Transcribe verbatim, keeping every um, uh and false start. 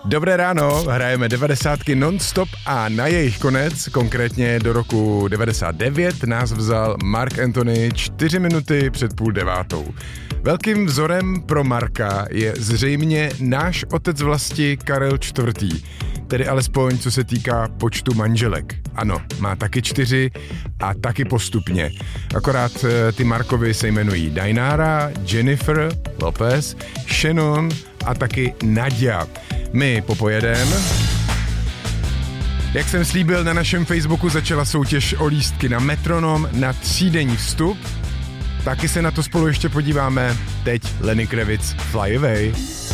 Dobré ráno, hrajeme devadesátky non-stop a na jejich konec, konkrétně do roku devadesát devět, nás vzal Mark Anthony čtyři minuty před půl devátou. Velkým vzorem pro Marka je zřejmě náš otec vlasti Karel čtvrtý, tedy alespoň co se týká počtu manželek. Ano, má taky čtyři a taky postupně. Akorát ty Markovi se jmenují Dainara, Jennifer Lopez, Shannon a taky Nadia. My popojedem. Jak jsem slíbil, na našem Facebooku začala soutěž o lístky na Metronom na třídenní vstup. Taky se na to spolu ještě podíváme. Teď Lenny Kravitz, Fly Away.